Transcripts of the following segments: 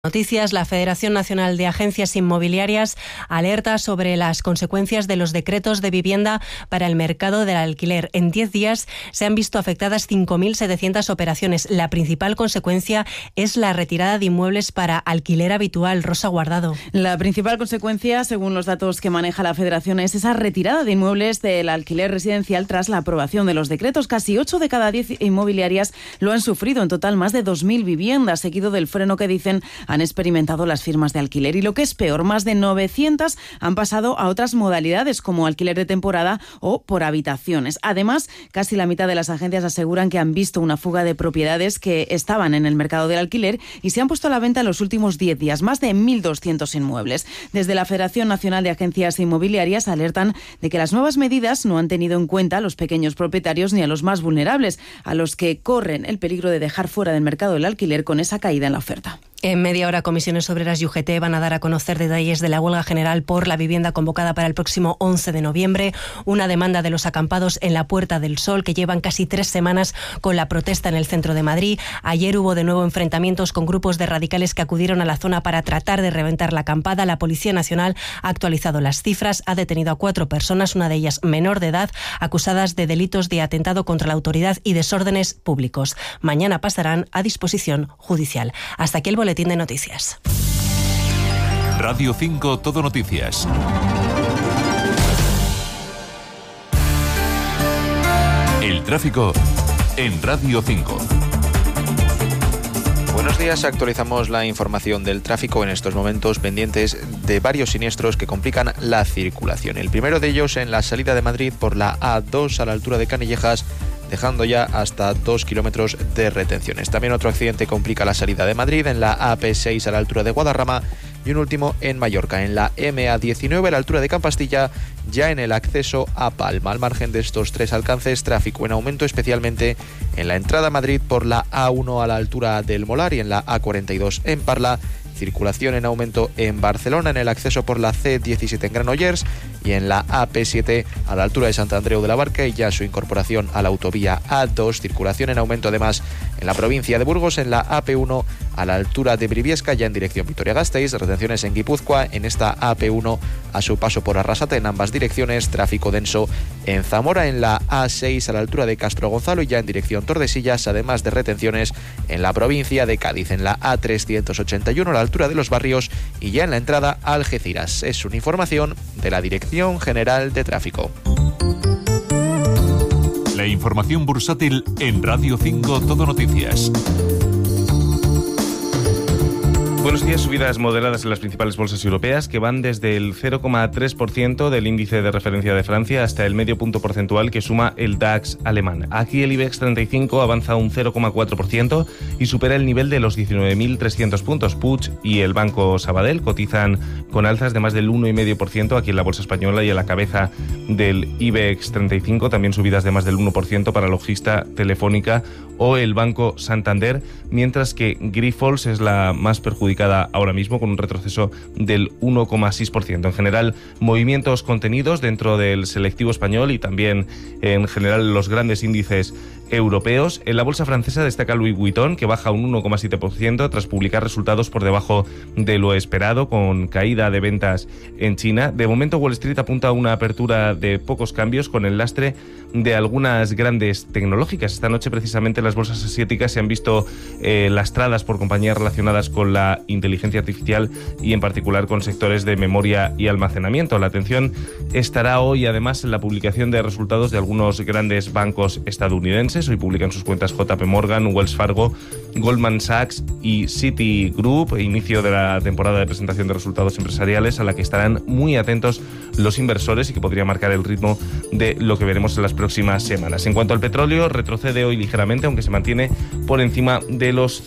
Noticias. La Federación Nacional de Agencias Inmobiliarias alerta sobre las consecuencias de los decretos de vivienda para el mercado del alquiler. En 10 días se han visto afectadas 5.700 operaciones. La principal consecuencia es la retirada de inmuebles para alquiler habitual. Rosa Guardado. La principal consecuencia, según los datos que maneja la Federación, es esa retirada de inmuebles del alquiler residencial tras la aprobación de los decretos. Casi 8 de cada 10 inmobiliarias lo han sufrido. En total, más de 2.000 viviendas, seguido del freno que dicen han experimentado las firmas de alquiler. Y lo que es peor, más de 900 han pasado a otras modalidades como alquiler de temporada o por habitaciones. Además, casi la mitad de las agencias aseguran que han visto una fuga de propiedades que estaban en el mercado del alquiler y se han puesto a la venta en los últimos 10 días, más de 1.200 inmuebles. Desde la Federación Nacional de Agencias Inmobiliarias alertan de que las nuevas medidas no han tenido en cuenta a los pequeños propietarios ni a los más vulnerables, a los que corren el peligro de dejar fuera del mercado del alquiler con esa caída en la oferta. En media hora, Comisiones Obreras y UGT van a dar a conocer detalles de la huelga general por la vivienda convocada para el próximo 11 de noviembre, una demanda de los acampados en la Puerta del Sol que llevan casi 3 semanas con la protesta en el centro de Madrid. Ayer hubo de nuevo enfrentamientos con grupos de radicales que acudieron a la zona para tratar de reventar la acampada. La Policía Nacional ha actualizado las cifras, ha detenido a 4 personas, una de ellas menor de edad, acusadas de delitos de atentado contra la autoridad y desórdenes públicos. Mañana pasarán a disposición judicial. Hasta aquí el boletín de noticias. Radio 5 Todo Noticias. El tráfico en Radio 5. Buenos días, actualizamos la información del tráfico en estos momentos pendientes de varios siniestros que complican la circulación. El primero de ellos en la salida de Madrid por la A2 a la altura de Canillejas, dejando ya hasta 2 kilómetros de retenciones. También otro accidente complica la salida de Madrid en la AP6 a la altura de Guadarrama y un último en Mallorca, en la MA19 a la altura de Campastilla, ya en el acceso a Palma. Al margen de estos 3 alcances, tráfico en aumento especialmente en la entrada a Madrid por la A1 a la altura del Molar y en la A42 en Parla. Circulación en aumento en Barcelona en el acceso por la C17 en Granollers y en la AP7 a la altura de Sant Andreu de la Barca y ya su incorporación a la autovía A2. Circulación en aumento además en la provincia de Burgos en la AP1 a la altura de Briviesca ya en dirección Vitoria-Gasteiz. Retenciones en Guipúzcoa en esta AP1 a su paso por Arrasate en ambas direcciones. Tráfico denso en Zamora en la A6 a la altura de Castro Gonzalo y ya en dirección Tordesillas, además de retenciones en la provincia de Cádiz en la A381 a la altura de Los Barrios y ya en la entrada a Algeciras. Es una información de la Dirección General de Tráfico. La información bursátil en Radio 5 Todo Noticias. Buenos días. Subidas moderadas en las principales bolsas europeas que van desde el 0,3% del índice de referencia de Francia hasta el medio punto porcentual que suma el DAX alemán. Aquí el IBEX 35 avanza un 0,4% y supera el nivel de los 19.300 puntos. Puig y el Banco Sabadell cotizan con alzas de más del 1,5% aquí en la bolsa española y a la cabeza del IBEX 35 también subidas de más del 1% para Logista, Telefónica o el Banco Santander, mientras que Grifols es la más perjudicada ahora mismo con un retroceso del 1,6%. En general, movimientos contenidos dentro del selectivo español y también en general los grandes índices europeos. En la bolsa francesa destaca Louis Vuitton, que baja un 1,7% tras publicar resultados por debajo de lo esperado, con caída de ventas en China. De momento, Wall Street apunta a una apertura de pocos cambios con el lastre de algunas grandes tecnológicas. Esta noche, precisamente, las bolsas asiáticas se han visto lastradas por compañías relacionadas con la inteligencia artificial y, en particular, con sectores de memoria y almacenamiento. La atención estará hoy, además, en la publicación de resultados de algunos grandes bancos estadounidenses. Hoy publican sus cuentas JP Morgan, Wells Fargo, Goldman Sachs y Citigroup, inicio de la temporada de presentación de resultados empresariales a la que estarán muy atentos los inversores y que podría marcar el ritmo de lo que veremos en las próximas semanas. En cuanto al petróleo, retrocede hoy ligeramente, aunque se mantiene por encima de los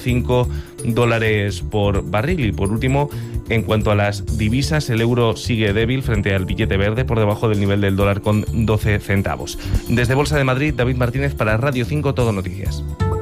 $105 por barril. Y por último, en cuanto a las divisas, el euro sigue débil frente al billete verde, por debajo del nivel del dólar con 12 centavos. Desde Bolsa de Madrid, David Martínez para Radio 5 Todo Noticias.